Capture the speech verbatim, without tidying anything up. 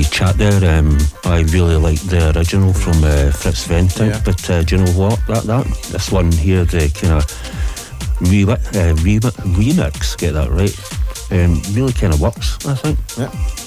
wee chat there. Um, I really like the original from uh, Fritz Venting, yeah. but uh, do you know what? That that this one here, the kind of re- uh, re- remix, get that right, um, really kind of works, I think. Yeah.